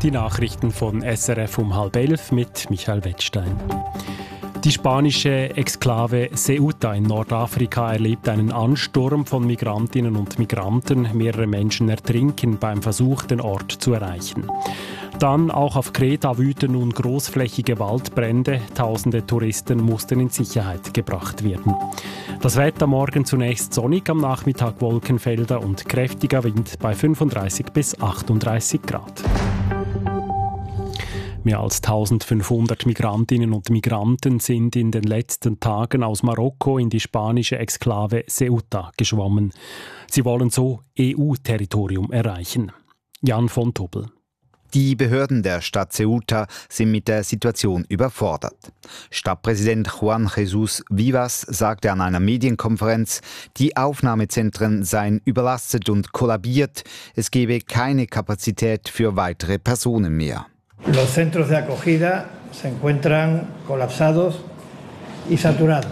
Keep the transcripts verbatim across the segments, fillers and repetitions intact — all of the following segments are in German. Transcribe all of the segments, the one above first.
Die Nachrichten von S R F um halb elf mit Michael Wettstein. Die spanische Exklave Ceuta in Nordafrika erlebt einen Ansturm von Migrantinnen und Migranten. Mehrere Menschen ertrinken beim Versuch, den Ort zu erreichen. Dann auch auf Kreta wüten nun großflächige Waldbrände. Tausende Touristen mussten in Sicherheit gebracht werden. Das Wetter morgen zunächst sonnig, am Nachmittag Wolkenfelder und kräftiger Wind bei fünfunddreißig bis achtunddreißig Grad. Mehr als eintausendfünfhundert Migrantinnen und Migranten sind in den letzten Tagen aus Marokko in die spanische Exklave Ceuta geschwommen. Sie wollen so E U-Territorium erreichen. Jan von Tobel. Die Behörden der Stadt Ceuta sind mit der Situation überfordert. Stadtpräsident Juan Jesús Vivas sagte an einer Medienkonferenz, die Aufnahmezentren seien überlastet und kollabiert, es gebe keine Kapazität für weitere Personen mehr. Los centros de acogida se encuentran colapsados y saturados.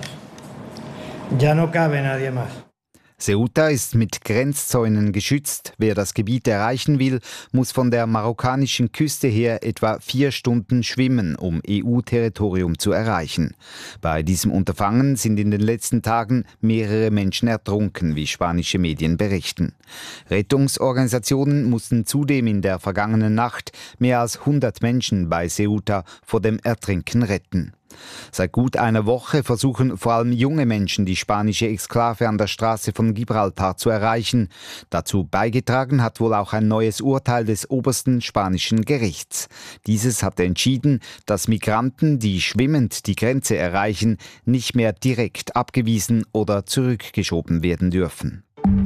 Ya no cabe nadie más. Ceuta ist mit Grenzzäunen geschützt. Wer das Gebiet erreichen will, muss von der marokkanischen Küste her etwa vier Stunden schwimmen, um E U-Territorium zu erreichen. Bei diesem Unterfangen sind in den letzten Tagen mehrere Menschen ertrunken, wie spanische Medien berichten. Rettungsorganisationen mussten zudem in der vergangenen Nacht mehr als hundert Menschen bei Ceuta vor dem Ertrinken retten. Seit gut einer Woche versuchen vor allem junge Menschen, die spanische Exklave an der Straße von Gibraltar zu erreichen. Dazu beigetragen hat wohl auch ein neues Urteil des obersten spanischen Gerichts. Dieses hatte entschieden, dass Migranten, die schwimmend die Grenze erreichen, nicht mehr direkt abgewiesen oder zurückgeschoben werden dürfen.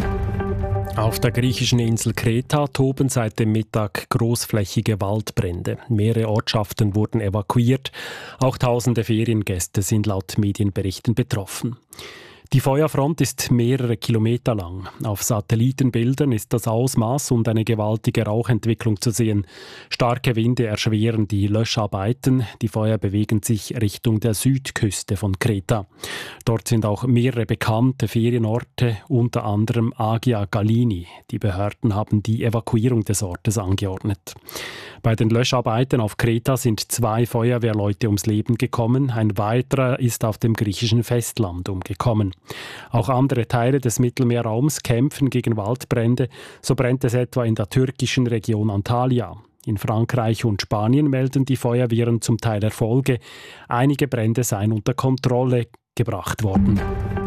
Auf der griechischen Insel Kreta toben seit dem Mittag großflächige Waldbrände. Mehrere Ortschaften wurden evakuiert. Auch tausende Feriengäste sind laut Medienberichten betroffen. Die Feuerfront ist mehrere Kilometer lang. Auf Satellitenbildern ist das Ausmaß und eine gewaltige Rauchentwicklung zu sehen. Starke Winde erschweren die Löscharbeiten. Die Feuer bewegen sich Richtung der Südküste von Kreta. Dort sind auch mehrere bekannte Ferienorte, unter anderem Agia Galini. Die Behörden haben die Evakuierung des Ortes angeordnet. Bei den Löscharbeiten auf Kreta sind zwei Feuerwehrleute ums Leben gekommen. Ein weiterer ist auf dem griechischen Festland umgekommen. Auch andere Teile des Mittelmeerraums kämpfen gegen Waldbrände. So brennt es etwa in der türkischen Region Antalya. In Frankreich und Spanien melden die Feuerwehren zum Teil Erfolge. Einige Brände seien unter Kontrolle gebracht worden.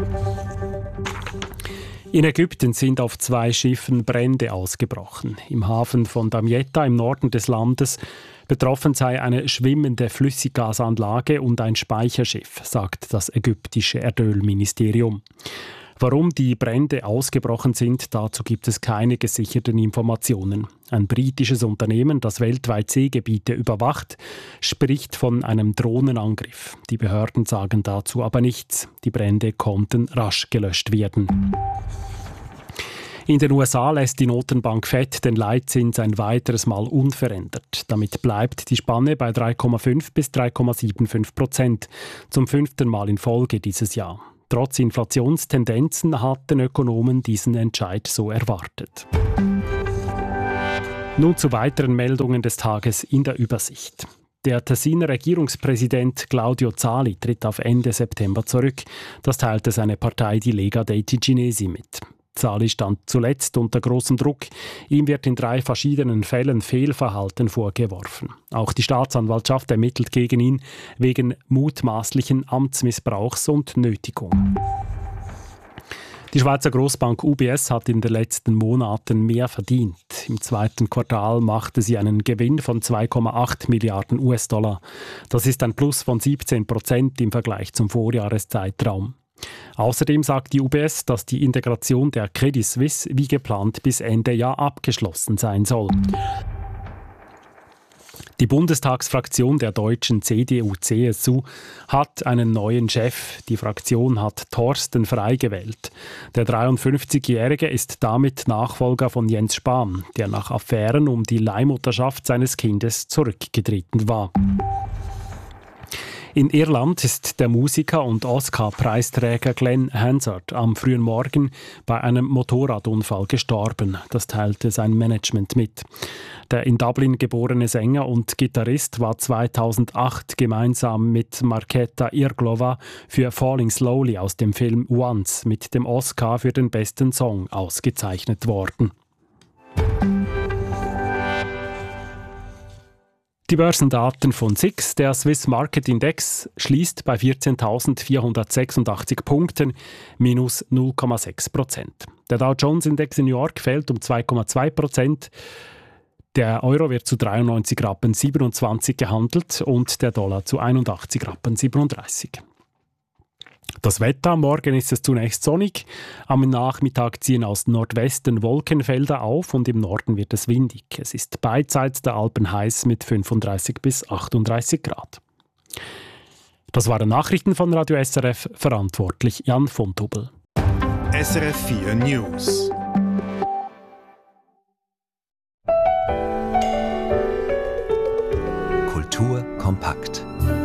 In Ägypten sind auf zwei Schiffen Brände ausgebrochen. Im Hafen von Damietta im Norden des Landes. Betroffen sei eine schwimmende Flüssiggasanlage und ein Speicherschiff, sagt das ägyptische Erdölministerium. Warum die Brände ausgebrochen sind, dazu gibt es keine gesicherten Informationen. Ein britisches Unternehmen, das weltweit Seegebiete überwacht, spricht von einem Drohnenangriff. Die Behörden sagen dazu aber nichts. Die Brände konnten rasch gelöscht werden. In den U S A lässt die Notenbank Fed den Leitzins ein weiteres Mal unverändert. Damit bleibt die Spanne bei drei Komma fünf bis drei Komma fünfundsiebzig Prozent, zum fünften Mal in Folge dieses Jahr. Trotz Inflationstendenzen hatten Ökonomen diesen Entscheid so erwartet. Nun zu weiteren Meldungen des Tages in der Übersicht. Der Tessiner Regierungspräsident Claudio Zali tritt auf Ende September zurück. Das teilte seine Partei, die Lega dei Ticinesi, mit. Zali stand zuletzt unter großem Druck. Ihm wird in drei verschiedenen Fällen Fehlverhalten vorgeworfen. Auch die Staatsanwaltschaft ermittelt gegen ihn wegen mutmaßlichen Amtsmissbrauchs und Nötigung. Die Schweizer Grossbank U B S hat in den letzten Monaten mehr verdient. Im zweiten Quartal machte sie einen Gewinn von zwei Komma acht Milliarden U S-Dollar. Das ist ein Plus von siebzehn Prozent im Vergleich zum Vorjahreszeitraum. Außerdem sagt die U B S, dass die Integration der Credit Suisse wie geplant bis Ende Jahr abgeschlossen sein soll. Die Bundestagsfraktion der deutschen C D U C S U hat einen neuen Chef. Die Fraktion hat Thorsten Frey gewählt. Der dreiundfünfzigjährige ist damit Nachfolger von Jens Spahn, der nach Affären um die Leihmutterschaft seines Kindes zurückgetreten war. In Irland ist der Musiker und Oscar-Preisträger Glenn Hansard am frühen Morgen bei einem Motorradunfall gestorben. Das teilte sein Management mit. Der in Dublin geborene Sänger und Gitarrist war zweitausendacht gemeinsam mit Markéta Irglova für Falling Slowly aus dem Film Once mit dem Oscar für den besten Song ausgezeichnet worden. Die Börsendaten von S I X, der Swiss Market Index, schließt bei vierzehntausendvierhundertsechsundachtzig Punkten, minus null Komma sechs Prozent. Der Dow Jones Index in New York fällt um zwei Komma zwei Prozent. Der Euro wird zu dreiundneunzig Rappen siebenundzwanzig gehandelt und der Dollar zu einundachtzig Rappen siebenunddreißig. Das Wetter, morgen ist es zunächst sonnig. Am Nachmittag ziehen aus Nordwesten Wolkenfelder auf und im Norden wird es windig. Es ist beidseits der Alpen heiß mit fünfunddreißig bis achtunddreißig Grad. Das waren Nachrichten von Radio S R F, verantwortlich Jan von Tubel. S R F vier News. Kultur kompakt.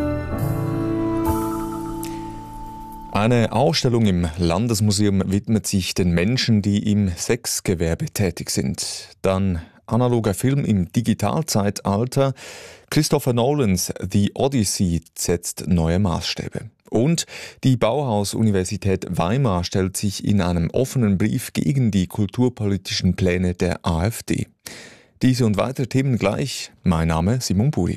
Eine Ausstellung im Landesmuseum widmet sich den Menschen, die im Sexgewerbe tätig sind. Dann analoger Film im Digitalzeitalter. Christopher Nolans The Odyssey setzt neue Maßstäbe. Und die Bauhaus-Universität Weimar stellt sich in einem offenen Brief gegen die kulturpolitischen Pläne der AfD. Diese und weitere Themen gleich. Mein Name Simon Buri.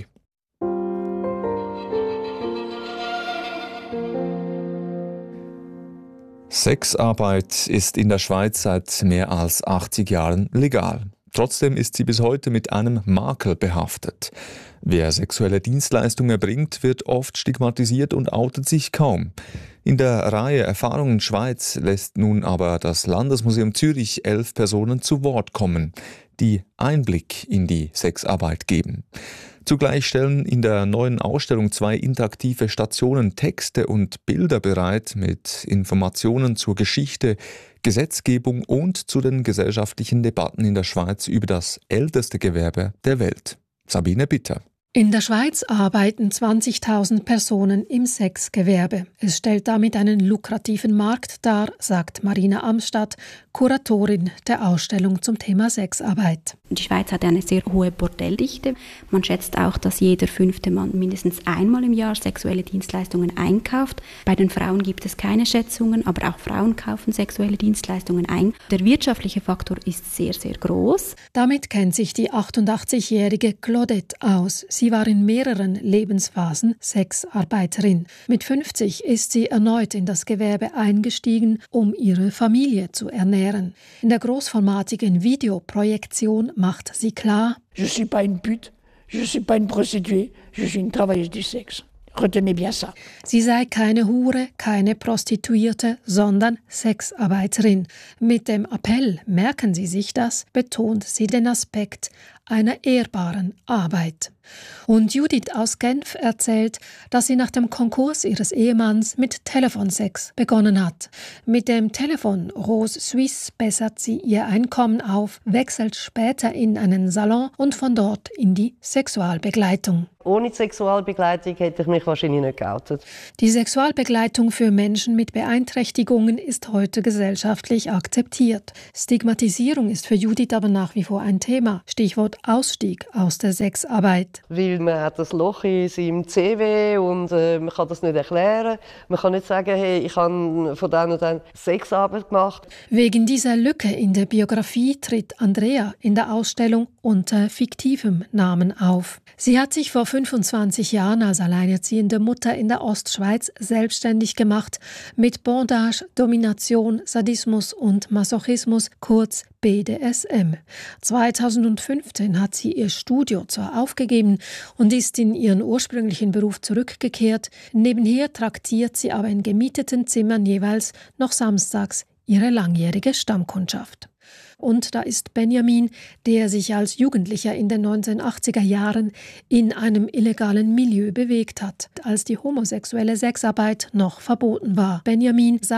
Sexarbeit ist in der Schweiz seit mehr als achtzig Jahren legal. Trotzdem ist sie bis heute mit einem Makel behaftet. Wer sexuelle Dienstleistungen erbringt, wird oft stigmatisiert und outet sich kaum. In der Reihe Erfahrungen Schweiz lässt nun aber das Landesmuseum Zürich elf Personen zu Wort kommen, die Einblick in die Sexarbeit geben. Zugleich stellen in der neuen Ausstellung zwei interaktive Stationen Texte und Bilder bereit mit Informationen zur Geschichte, Gesetzgebung und zu den gesellschaftlichen Debatten in der Schweiz über das älteste Gewerbe der Welt. Sabine Bitter. In der Schweiz arbeiten zwanzigtausend Personen im Sexgewerbe. Es stellt damit einen lukrativen Markt dar, sagt Marina Amstadt, Kuratorin der Ausstellung zum Thema Sexarbeit. Die Schweiz hat eine sehr hohe Bordelldichte. Man schätzt auch, dass jeder fünfte Mann mindestens einmal im Jahr sexuelle Dienstleistungen einkauft. Bei den Frauen gibt es keine Schätzungen, aber auch Frauen kaufen sexuelle Dienstleistungen ein. Der wirtschaftliche Faktor ist sehr, sehr groß. Damit kennt sich die achtundachtzigjährige Claudette aus. Sie war in mehreren Lebensphasen Sexarbeiterin. Mit fünfzig ist sie erneut in das Gewerbe eingestiegen, um ihre Familie zu ernähren. In der großformatigen Videoprojektion macht sie klar: Je suis pas une pute, je suis pas une prostituée, je suis une travailleuse du sexe. Retenez bien ça. Sie sei keine Hure, keine Prostituierte, sondern Sexarbeiterin. Mit dem Appell, merken Sie sich das, betont sie den Aspekt einer ehrbaren Arbeit. Und Judith aus Genf erzählt, dass sie nach dem Konkurs ihres Ehemanns mit Telefonsex begonnen hat. Mit dem Telefon Rose Suisse bessert sie ihr Einkommen auf, wechselt später in einen Salon und von dort in die Sexualbegleitung. Ohne die Sexualbegleitung hätte ich mich wahrscheinlich nicht geoutet. Die Sexualbegleitung für Menschen mit Beeinträchtigungen ist heute gesellschaftlich akzeptiert. Stigmatisierung ist für Judith aber nach wie vor ein Thema. Stichwort Ausstieg aus der Sexarbeit. Weil man hat das Loch in seinem C V und äh, man kann das nicht erklären. Man kann nicht sagen, hey, ich habe von dann und dann Sexarbeit gemacht. Wegen dieser Lücke in der Biografie tritt Andrea in der Ausstellung unter fiktivem Namen auf. Sie hat sich vor fünfundzwanzig Jahren als alleinerziehende Mutter in der Ostschweiz selbstständig gemacht mit Bondage, Domination, Sadismus und Masochismus, kurz B D S M. zweitausendfünfzehn hat sie ihr Studio zwar aufgegeben und ist in ihren ursprünglichen Beruf zurückgekehrt. Nebenher traktiert sie aber in gemieteten Zimmern jeweils noch samstags ihre langjährige Stammkundschaft. Und da ist Benjamin, der sich als Jugendlicher in den neunzehnhundertachtziger Jahren in einem illegalen Milieu bewegt hat, als die homosexuelle Sexarbeit noch verboten war. Benjamin sagt,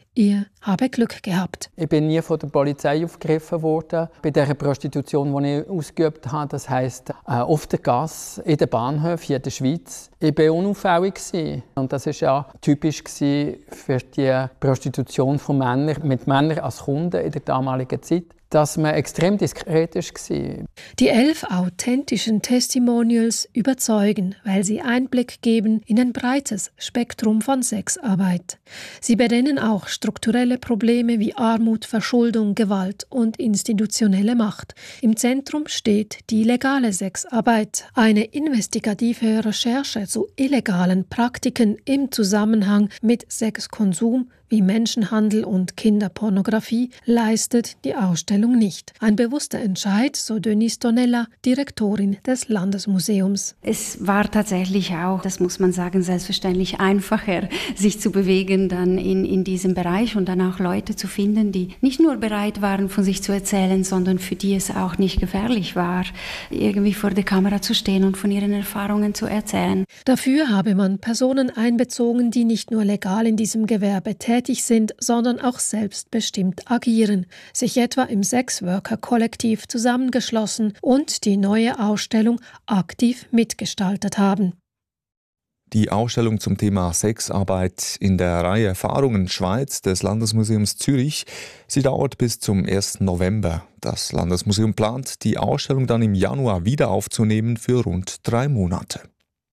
er habe Glück gehabt. Ich bin nie von der Polizei aufgegriffen worden. Bei der Prostitution, die ich ausgeübt habe, das heisst äh, auf der Gasse, in den Bahnhöfen in der Schweiz. Ich war unauffällig. Und das war ja typisch für die Prostitution von Männern, mit Männern als Kunden in der damaligen Zeit, dass man extrem diskret war. Die elf authentischen Testimonials überzeugen, weil sie Einblick geben in ein breites Spektrum von Sexarbeit. Sie benennen auch strukturelle Probleme wie Armut, Verschuldung, Gewalt und institutionelle Macht. Im Zentrum steht die legale Sexarbeit. Eine investigative Recherche zu illegalen Praktiken im Zusammenhang mit Sexkonsum wie Menschenhandel und Kinderpornografie leistet die Ausstellung nicht. Ein bewusster Entscheid, so Denise Donella, Direktorin des Landesmuseums. Es war tatsächlich auch, das muss man sagen, selbstverständlich einfacher, sich zu bewegen dann in, in diesem Bereich und dann auch Leute zu finden, die nicht nur bereit waren, von sich zu erzählen, sondern für die es auch nicht gefährlich war, irgendwie vor der Kamera zu stehen und von ihren Erfahrungen zu erzählen. Dafür habe man Personen einbezogen, die nicht nur legal in diesem Gewerbe tätig sind, sondern auch selbstbestimmt agieren, sich etwa im Sexworker-Kollektiv zusammengeschlossen und die neue Ausstellung aktiv mitgestaltet haben. Die Ausstellung zum Thema Sexarbeit in der Reihe Erfahrungen Schweiz des Landesmuseums Zürich, sie dauert bis zum ersten November. Das Landesmuseum plant, die Ausstellung dann im Januar wieder aufzunehmen für rund drei Monate.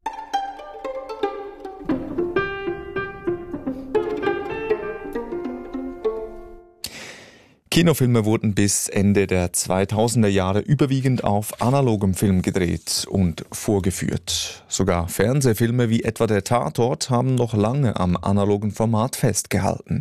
Kinofilme wurden bis Ende der zweitausender Jahre überwiegend auf analogem Film gedreht und vorgeführt. Sogar Fernsehfilme wie etwa der Tatort haben noch lange am analogen Format festgehalten.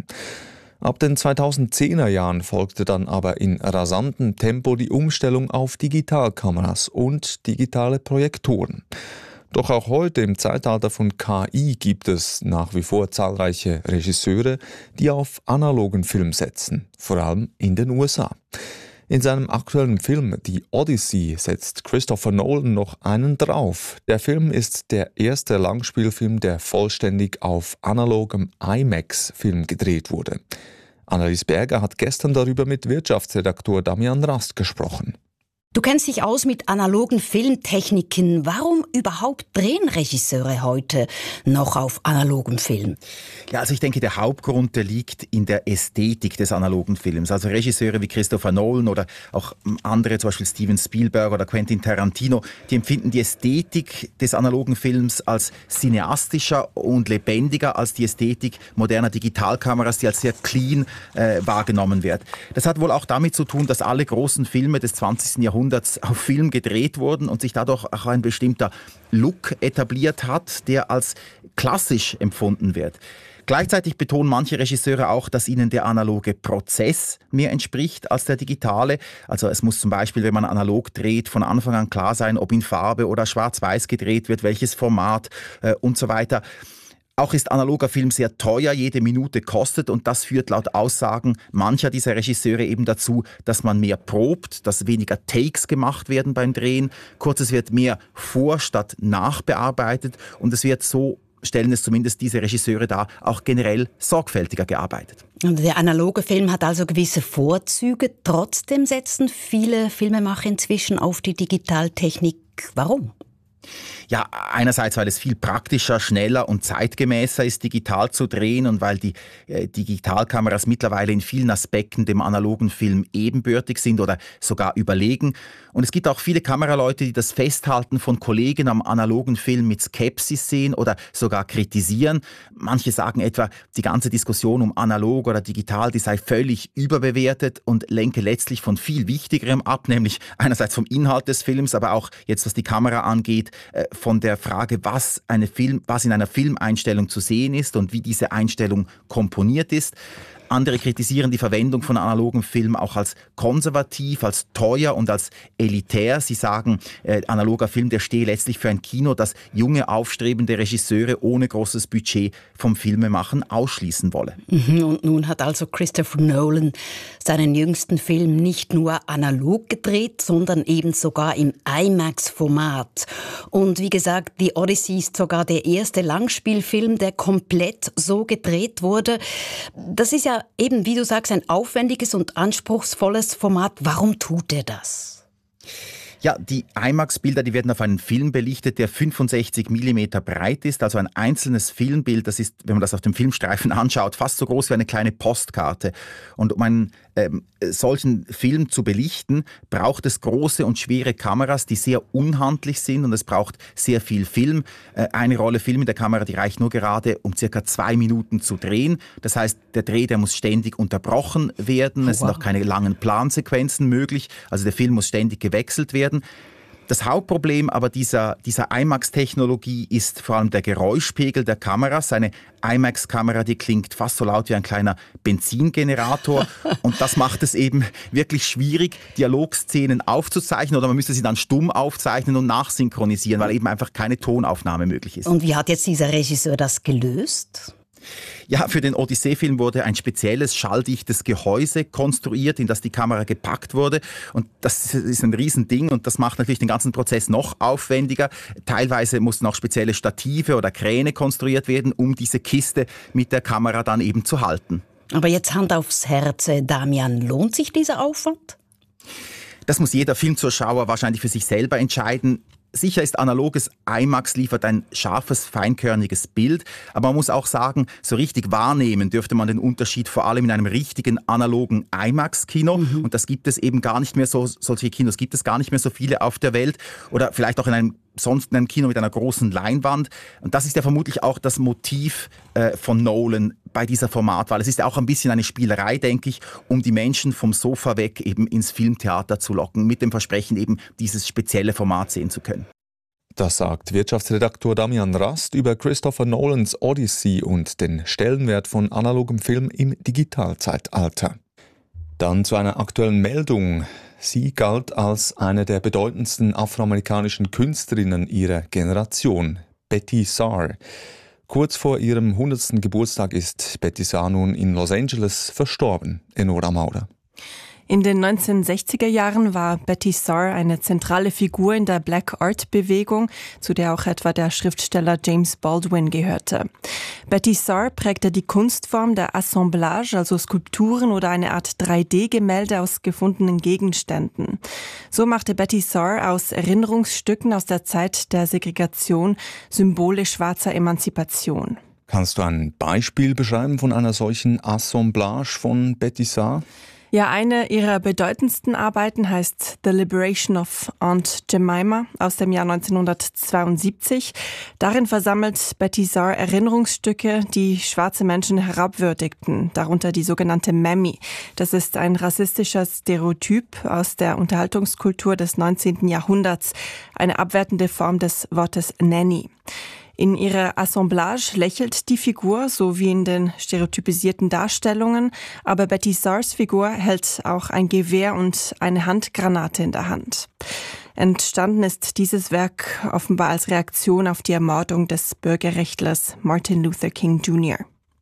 Ab den zweitausendzehner Jahren folgte dann aber in rasantem Tempo die Umstellung auf Digitalkameras und digitale Projektoren. Doch auch heute im Zeitalter von K I gibt es nach wie vor zahlreiche Regisseure, die auf analogen Film setzen, vor allem in den U S A. In seinem aktuellen Film The Odyssey setzt Christopher Nolan noch einen drauf. Der Film ist der erste Langspielfilm, der vollständig auf analogem IMAX-Film gedreht wurde. Annelies Berger hat gestern darüber mit Wirtschaftsredaktor Damian Rast gesprochen. Du kennst dich aus mit analogen Filmtechniken. Warum überhaupt drehen Regisseure heute noch auf analogem Film? Ja, also ich denke, der Hauptgrund, der liegt in der Ästhetik des analogen Films. Also Regisseure wie Christopher Nolan oder auch andere, zum Beispiel Steven Spielberg oder Quentin Tarantino, die empfinden die Ästhetik des analogen Films als cineastischer und lebendiger als die Ästhetik moderner Digitalkameras, die als sehr clean äh, wahrgenommen wird. Das hat wohl auch damit zu tun, dass alle großen Filme des zwanzigsten Jahrhunderts auf Film gedreht wurden und sich dadurch auch ein bestimmter Look etabliert hat, der als klassisch empfunden wird. Gleichzeitig betonen manche Regisseure auch, dass ihnen der analoge Prozess mehr entspricht als der digitale. Also es muss zum Beispiel, wenn man analog dreht, von Anfang an klar sein, ob in Farbe oder schwarz-weiß gedreht wird, welches Format äh, und so weiter. Auch ist analoger Film sehr teuer, jede Minute kostet und das führt laut Aussagen mancher dieser Regisseure eben dazu, dass man mehr probt, dass weniger Takes gemacht werden beim Drehen. Kurz, es wird mehr vor- statt nachbearbeitet und es wird so, stellen es zumindest diese Regisseure dar, auch generell sorgfältiger gearbeitet. Und der analoge Film hat also gewisse Vorzüge. Trotzdem setzen viele Filmemacher inzwischen auf die Digitaltechnik. Warum? Ja, einerseits, weil es viel praktischer, schneller und zeitgemäßer ist, digital zu drehen und weil die äh, Digitalkameras mittlerweile in vielen Aspekten dem analogen Film ebenbürtig sind oder sogar überlegen. Und es gibt auch viele Kameraleute, die das Festhalten von Kollegen am analogen Film mit Skepsis sehen oder sogar kritisieren. Manche sagen etwa, die ganze Diskussion um analog oder digital, die sei völlig überbewertet und lenke letztlich von viel Wichtigerem ab, nämlich einerseits vom Inhalt des Films, aber auch jetzt, was die Kamera angeht, von der Frage, was, eine Film, was in einer Filmeinstellung zu sehen ist und wie diese Einstellung komponiert ist. Andere kritisieren die Verwendung von analogem Film auch als konservativ, als teuer und als elitär. Sie sagen, äh, analoger Film, der stehe letztlich für ein Kino, das junge, aufstrebende Regisseure ohne großes Budget vom Filmemachen ausschließen wolle. Und nun hat also Christopher Nolan seinen jüngsten Film nicht nur analog gedreht, sondern eben sogar im IMAX-Format. Und wie gesagt, The Odyssey ist sogar der erste Langspielfilm, der komplett so gedreht wurde. Das ist ja ja eben, wie du sagst, ein aufwendiges und anspruchsvolles Format. Warum tut er das? Ja, die IMAX-Bilder, die werden auf einen Film belichtet, der fünfundsechzig Millimeter breit ist. Also ein einzelnes Filmbild, das ist, wenn man das auf dem Filmstreifen anschaut, fast so groß wie eine kleine Postkarte. Und um einen ähm, solchen Film zu belichten, braucht es große und schwere Kameras, die sehr unhandlich sind, und es braucht sehr viel Film. Äh, eine Rolle Film in der Kamera, die reicht nur gerade, um circa zwei Minuten zu drehen. Das heißt, der Dreh, der muss ständig unterbrochen werden. Es sind auch keine langen Plansequenzen möglich. Also der Film muss ständig gewechselt werden. Das Hauptproblem aber dieser, dieser IMAX-Technologie ist vor allem der Geräuschpegel der Kameras. Eine IMAX-Kamera, die klingt fast so laut wie ein kleiner Benzingenerator. Und das macht es eben wirklich schwierig, Dialogszenen aufzuzeichnen, oder man müsste sie dann stumm aufzeichnen und nachsynchronisieren, weil eben einfach keine Tonaufnahme möglich ist. Und wie hat jetzt dieser Regisseur das gelöst? Ja, für den Odyssee-Film wurde ein spezielles schalldichtes Gehäuse konstruiert, in das die Kamera gepackt wurde. Und das ist ein Riesending, und das macht natürlich den ganzen Prozess noch aufwendiger. Teilweise mussten auch spezielle Stative oder Kräne konstruiert werden, um diese Kiste mit der Kamera dann eben zu halten. Aber jetzt Hand aufs Herz, Damian, lohnt sich dieser Aufwand? Das muss jeder Filmzuschauer wahrscheinlich für sich selber entscheiden. Sicher ist analoges IMAX liefert ein scharfes, feinkörniges Bild, aber man muss auch sagen, so richtig wahrnehmen dürfte man den Unterschied vor allem in einem richtigen analogen IMAX-Kino. Mhm. Und das gibt es eben gar nicht mehr so, solche Kinos gibt es gar nicht mehr so viele auf der Welt, oder vielleicht auch in einem sonst in einem Kino mit einer großen Leinwand. Und das ist ja vermutlich auch das Motiv äh, von Nolan bei dieser Formatwahl. Es ist ja auch ein bisschen eine Spielerei, denke ich, um die Menschen vom Sofa weg eben ins Filmtheater zu locken, mit dem Versprechen eben dieses spezielle Format sehen zu können. Das sagt Wirtschaftsredaktor Damian Rast über Christopher Nolans Odyssey und den Stellenwert von analogem Film im Digitalzeitalter. Dann zu einer aktuellen Meldung. Sie galt als eine der bedeutendsten afroamerikanischen Künstlerinnen ihrer Generation, Betty Saar. Kurz vor ihrem hundertsten Geburtstag ist Betty Saar nun in Los Angeles verstorben. Enora Maurer. In den neunzehnhundertsechziger Jahren war Betty Saar eine zentrale Figur in der Black Art Bewegung, zu der auch etwa der Schriftsteller James Baldwin gehörte. Betty Saar prägte die Kunstform der Assemblage, also Skulpturen oder eine Art drei D Gemälde aus gefundenen Gegenständen. So machte Betty Saar aus Erinnerungsstücken aus der Zeit der Segregation Symbole schwarzer Emanzipation. Kannst du ein Beispiel beschreiben von einer solchen Assemblage von Betty Saar? Ja, eine ihrer bedeutendsten Arbeiten heißt The Liberation of Aunt Jemima aus dem Jahr neunzehnhundertzweiundsiebzig. Darin versammelt Betty Saar Erinnerungsstücke, die schwarze Menschen herabwürdigten, darunter die sogenannte Mammy. Das ist ein rassistischer Stereotyp aus der Unterhaltungskultur des neunzehnten Jahrhunderts, eine abwertende Form des Wortes Nanny. In ihrer Assemblage lächelt die Figur, so wie in den stereotypisierten Darstellungen, aber Betty Saars Figur hält auch ein Gewehr und eine Handgranate in der Hand. Entstanden ist dieses Werk offenbar als Reaktion auf die Ermordung des Bürgerrechtlers Martin Luther King Junior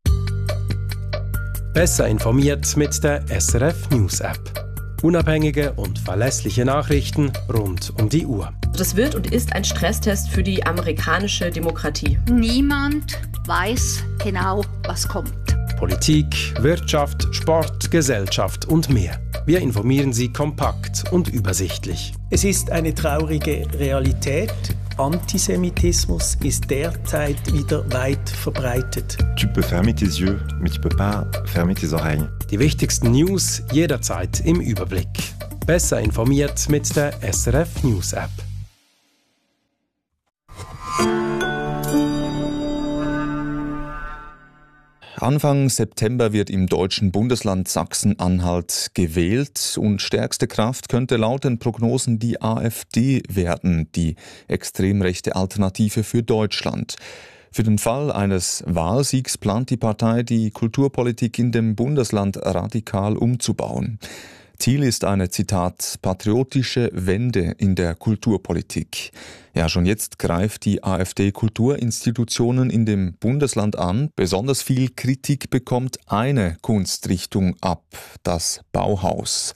Besser informiert mit der S R F News App. Unabhängige und verlässliche Nachrichten rund um die Uhr. Das wird und ist ein Stresstest für die amerikanische Demokratie. Niemand weiß genau, was kommt. Politik, Wirtschaft, Sport, Gesellschaft und mehr. Wir informieren Sie kompakt und übersichtlich. Es ist eine traurige Realität. Antisemitismus ist derzeit wieder weit verbreitet. Tu peux fermer tes yeux, mais tu peux pas fermer tes oreilles. Die wichtigsten News jederzeit im Überblick. Besser informiert mit der S R F News App. Anfang September wird im deutschen Bundesland Sachsen-Anhalt gewählt und stärkste Kraft könnte laut den Prognosen die AfD werden, die extrem rechte Alternative für Deutschland. Für den Fall eines Wahlsiegs plant die Partei, die Kulturpolitik in dem Bundesland radikal umzubauen. Ziel ist eine, Zitat, patriotische Wende in der Kulturpolitik. Ja, schon jetzt greift die AfD Kulturinstitutionen in dem Bundesland an. Besonders viel Kritik bekommt eine Kunstrichtung ab, das Bauhaus.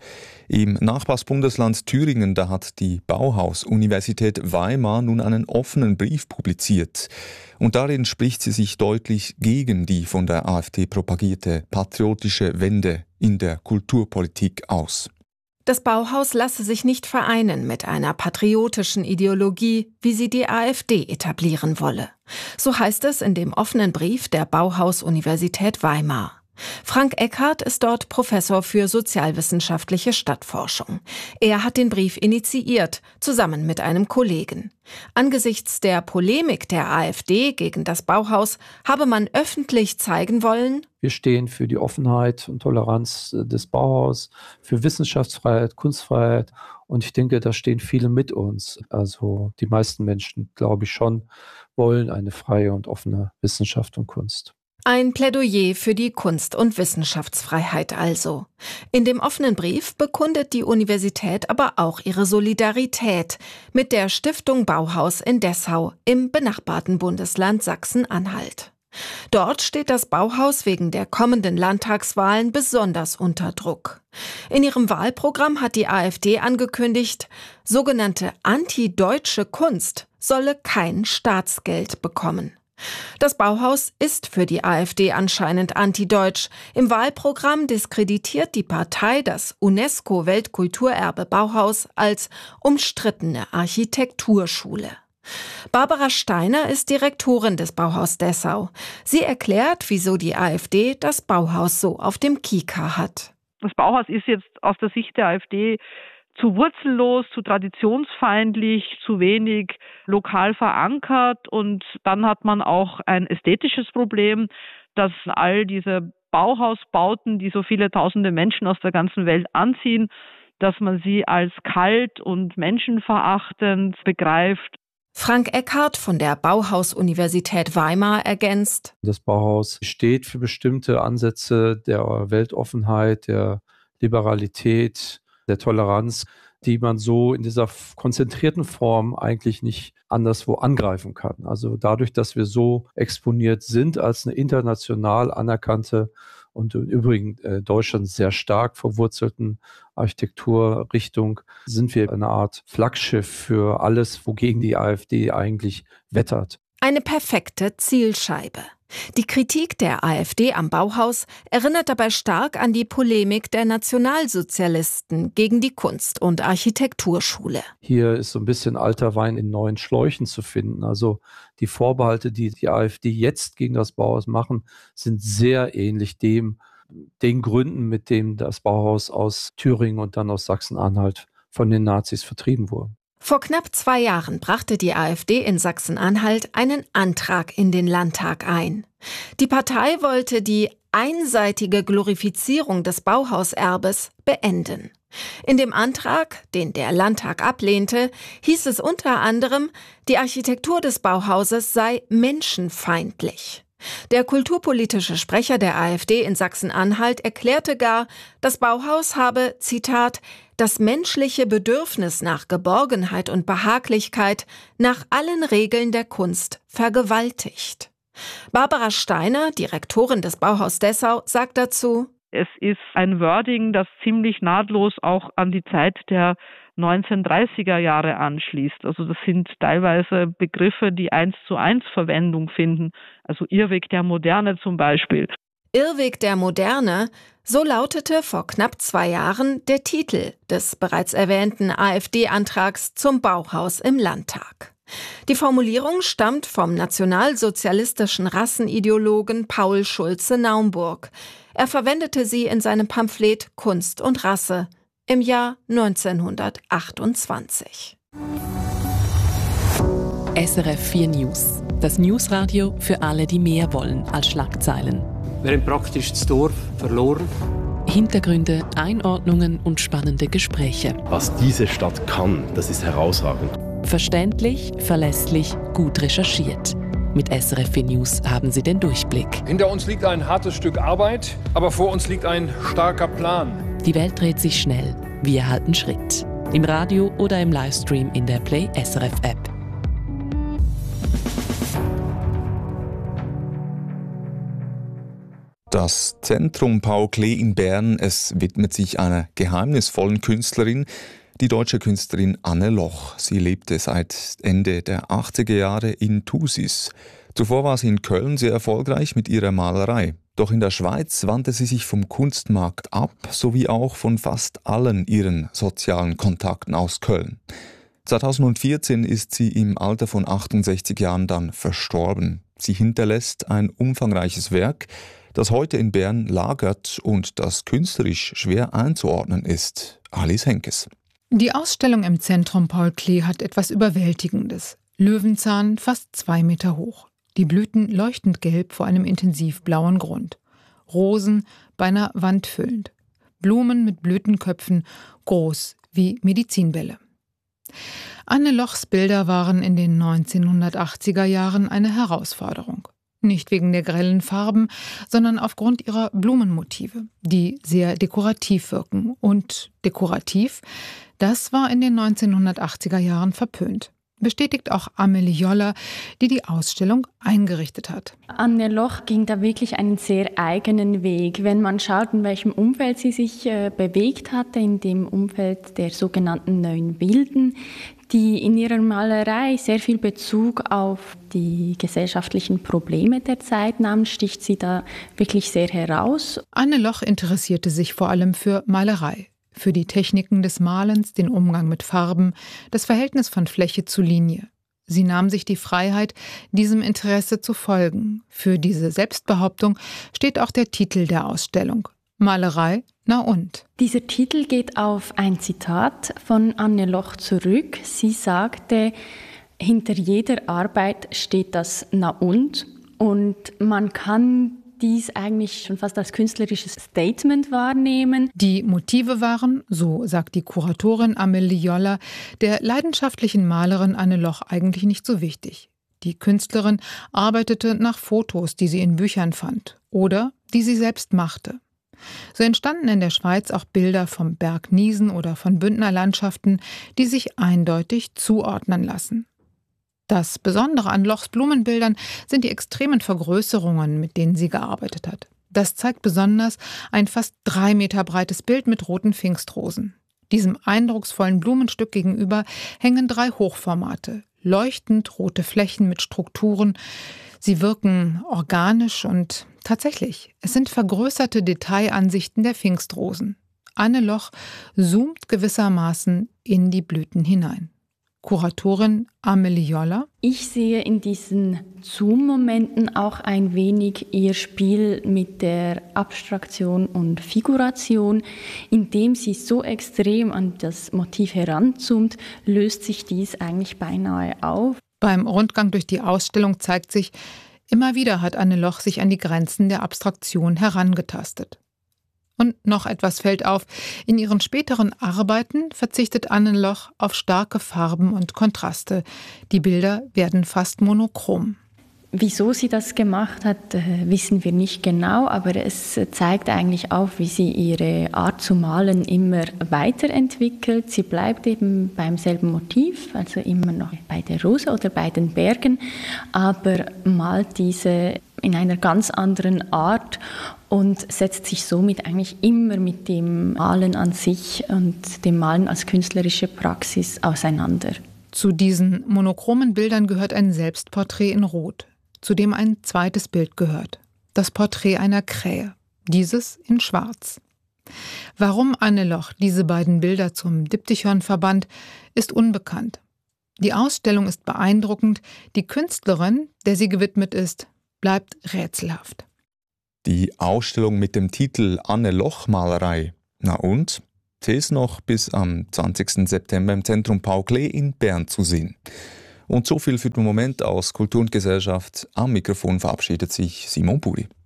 Im Nachbarsbundesland Thüringen, da hat die Bauhaus-Universität Weimar nun einen offenen Brief publiziert. Und darin spricht sie sich deutlich gegen die von der AfD propagierte patriotische Wende in der Kulturpolitik aus. Das Bauhaus lasse sich nicht vereinen mit einer patriotischen Ideologie, wie sie die AfD etablieren wolle. So heißt es in dem offenen Brief der Bauhaus-Universität Weimar. Frank Eckhardt ist dort Professor für sozialwissenschaftliche Stadtforschung. Er hat den Brief initiiert, zusammen mit einem Kollegen. Angesichts der Polemik der AfD gegen das Bauhaus habe man öffentlich zeigen wollen: Wir stehen für die Offenheit und Toleranz des Bauhaus, für Wissenschaftsfreiheit, Kunstfreiheit. Und ich denke, da stehen viele mit uns. Also die meisten Menschen, glaube ich schon, wollen eine freie und offene Wissenschaft und Kunst. Ein Plädoyer für die Kunst- und Wissenschaftsfreiheit also. In dem offenen Brief bekundet die Universität aber auch ihre Solidarität mit der Stiftung Bauhaus in Dessau im benachbarten Bundesland Sachsen-Anhalt. Dort steht das Bauhaus wegen der kommenden Landtagswahlen besonders unter Druck. In ihrem Wahlprogramm hat die AfD angekündigt, sogenannte antideutsche Kunst solle kein Staatsgeld bekommen. Das Bauhaus ist für die AfD anscheinend antideutsch. Im Wahlprogramm diskreditiert die Partei das UNESCO-Weltkulturerbe Bauhaus als umstrittene Architekturschule. Barbara Steiner ist Direktorin des Bauhaus Dessau. Sie erklärt, wieso die AfD das Bauhaus so auf dem Kieker hat. Das Bauhaus ist jetzt aus der Sicht der AfD zu wurzellos, zu traditionsfeindlich, zu wenig lokal verankert. Und dann hat man auch ein ästhetisches Problem, dass all diese Bauhausbauten, die so viele tausende Menschen aus der ganzen Welt anziehen, dass man sie als kalt und menschenverachtend begreift. Frank Eckhardt von der Bauhaus-Universität Weimar ergänzt: Das Bauhaus steht für bestimmte Ansätze der Weltoffenheit, der Liberalität, der Toleranz, die man so in dieser konzentrierten Form eigentlich nicht anderswo angreifen kann. Also dadurch, dass wir so exponiert sind als eine international anerkannte und im Übrigen äh, Deutschland sehr stark verwurzelten Architekturrichtung, sind wir eine Art Flaggschiff für alles, wogegen die AfD eigentlich wettert. Eine perfekte Zielscheibe. Die Kritik der AfD am Bauhaus erinnert dabei stark an die Polemik der Nationalsozialisten gegen die Kunst- und Architekturschule. Hier ist so ein bisschen alter Wein in neuen Schläuchen zu finden. Also die Vorbehalte, die die AfD jetzt gegen das Bauhaus machen, sind sehr ähnlich dem, den Gründen, mit denen das Bauhaus aus Thüringen und dann aus Sachsen-Anhalt von den Nazis vertrieben wurde. Vor knapp zwei Jahren brachte die AfD in Sachsen-Anhalt einen Antrag in den Landtag ein. Die Partei wollte die einseitige Glorifizierung des Bauhauserbes beenden. In dem Antrag, den der Landtag ablehnte, hieß es unter anderem, die Architektur des Bauhauses sei menschenfeindlich. Der kulturpolitische Sprecher der AfD in Sachsen-Anhalt erklärte gar, das Bauhaus habe, Zitat, das menschliche Bedürfnis nach Geborgenheit und Behaglichkeit nach allen Regeln der Kunst vergewaltigt. Barbara Steiner, Direktorin des Bauhaus Dessau, sagt dazu: Es ist ein Wording, das ziemlich nahtlos auch an die Zeit der neunzehnhundertdreißiger Jahre anschließt. Also das sind teilweise Begriffe, die eins zu eins Verwendung finden. Also Irrweg der Moderne zum Beispiel. Irrweg der Moderne, so lautete vor knapp zwei Jahren der Titel des bereits erwähnten AfD-Antrags zum Bauhaus im Landtag. Die Formulierung stammt vom nationalsozialistischen Rassenideologen Paul Schulze-Naumburg. Er verwendete sie in seinem Pamphlet Kunst und Rasse im Jahr neunzehnhundertachtundzwanzig. S R F vier News. Das Newsradio für alle, die mehr wollen als Schlagzeilen. Wir haben praktisch das Dorf verloren. Hintergründe, Einordnungen und spannende Gespräche. Was diese Stadt kann, das ist herausragend. Verständlich, verlässlich, gut recherchiert. Mit S R F vier News haben Sie den Durchblick. Hinter uns liegt ein hartes Stück Arbeit, aber vor uns liegt ein starker Plan. Die Welt dreht sich schnell. Wir halten Schritt. Im Radio oder im Livestream in der Play S R F App. Das Zentrum Paul Klee in Bern, es widmet sich einer geheimnisvollen Künstlerin, die deutsche Künstlerin Anne Loch. Sie lebte seit Ende der achtziger Jahre in Thusis. Zuvor war sie in Köln sehr erfolgreich mit ihrer Malerei. Doch in der Schweiz wandte sie sich vom Kunstmarkt ab, sowie auch von fast allen ihren sozialen Kontakten aus Köln. zweitausendvierzehn ist sie im Alter von achtundsechzig Jahren dann verstorben. Sie hinterlässt ein umfangreiches Werk, das heute in Bern lagert und das künstlerisch schwer einzuordnen ist. Alice Henkes. Die Ausstellung im Zentrum Paul Klee hat etwas Überwältigendes. Löwenzahn fast zwei Meter hoch. Die Blüten leuchtend gelb vor einem intensiv blauen Grund. Rosen beinahe wandfüllend. Blumen mit Blütenköpfen, groß wie Medizinbälle. Anne Lochs Bilder waren in den neunzehnhundertachtziger Jahren eine Herausforderung. Nicht wegen der grellen Farben, sondern aufgrund ihrer Blumenmotive, die sehr dekorativ wirken. Und dekorativ, das war in den neunzehnhundertachtziger Jahren verpönt. Bestätigt auch Amelie Joller, die die Ausstellung eingerichtet hat. Anne Loch ging da wirklich einen sehr eigenen Weg. Wenn man schaut, in welchem Umfeld sie sich äh, bewegt hatte, in dem Umfeld der sogenannten neuen Wilden, die in ihrer Malerei sehr viel Bezug auf die gesellschaftlichen Probleme der Zeit nahmen, sticht sie da wirklich sehr heraus. Anne Loch interessierte sich vor allem für Malerei. Für die Techniken des Malens, den Umgang mit Farben, das Verhältnis von Fläche zu Linie. Sie nahm sich die Freiheit, diesem Interesse zu folgen. Für diese Selbstbehauptung steht auch der Titel der Ausstellung: Malerei, na und? Dieser Titel geht auf ein Zitat von Anne Loch zurück. Sie sagte, hinter jeder Arbeit steht das Na und. Und man kann dies eigentlich schon fast als künstlerisches Statement wahrnehmen. Die Motive waren, so sagt die Kuratorin Amelie Joller, der leidenschaftlichen Malerin Anne Loch eigentlich nicht so wichtig. Die Künstlerin arbeitete nach Fotos, die sie in Büchern fand oder die sie selbst machte. So entstanden in der Schweiz auch Bilder vom Berg Niesen oder von Bündnerlandschaften, die sich eindeutig zuordnen lassen. Das Besondere an Lochs Blumenbildern sind die extremen Vergrößerungen, mit denen sie gearbeitet hat. Das zeigt besonders ein fast drei Meter breites Bild mit roten Pfingstrosen. Diesem eindrucksvollen Blumenstück gegenüber hängen drei Hochformate, leuchtend rote Flächen mit Strukturen. Sie wirken organisch und tatsächlich, es sind vergrößerte Detailansichten der Pfingstrosen. Anne Loch zoomt gewissermaßen in die Blüten hinein. Kuratorin Amelie Joller. Ich sehe in diesen Zoom-Momenten auch ein wenig ihr Spiel mit der Abstraktion und Figuration. Indem sie so extrem an das Motiv heranzoomt, löst sich dies eigentlich beinahe auf. Beim Rundgang durch die Ausstellung zeigt sich, immer wieder hat Anne Loch sich an die Grenzen der Abstraktion herangetastet. Und noch etwas fällt auf: In ihren späteren Arbeiten verzichtet Anne Loch auf starke Farben und Kontraste. Die Bilder werden fast monochrom. Wieso sie das gemacht hat, wissen wir nicht genau, aber es zeigt eigentlich auf, wie sie ihre Art zu malen immer weiterentwickelt. Sie bleibt eben beim selben Motiv, also immer noch bei der Rose oder bei den Bergen, aber malt diese in einer ganz anderen Art und setzt sich somit eigentlich immer mit dem Malen an sich und dem Malen als künstlerische Praxis auseinander. Zu diesen monochromen Bildern gehört ein Selbstporträt in Rot, zu dem ein zweites Bild gehört, das Porträt einer Krähe, dieses in Schwarz. Warum Anne Loch diese beiden Bilder zum Diptychon verband, ist unbekannt. Die Ausstellung ist beeindruckend, die Künstlerin, der sie gewidmet ist, bleibt rätselhaft. Die Ausstellung mit dem Titel Anne Loch Malerei, na und? Sie ist noch bis am zwanzigsten September im Zentrum Paul Klee in Bern zu sehen. Und so viel für den Moment aus Kultur und Gesellschaft. Am Mikrofon verabschiedet sich Simon Puri.